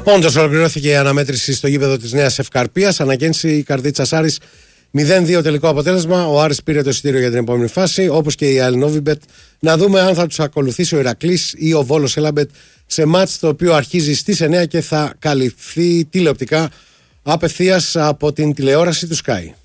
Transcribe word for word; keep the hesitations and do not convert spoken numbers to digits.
Όντως ολοκληρώθηκε η αναμέτρηση στο γήπεδο της Νέας Ευκαρπίας. Αναγέννηση Καρδίτσας Άρης μηδέν δύο τελικό αποτέλεσμα. Ο Άρης πήρε το εισιτήριο για την επόμενη φάση, όπως και η Αλνόβιμπετ. Να δούμε αν θα τους ακολουθήσει ο Ηρακλής ή ο Βόλος Έλαμπετ σε μάτς το οποίο αρχίζει στις εννιά και θα καλυφθεί τηλεοπτικά απευθείας από την τηλεόραση του Sky.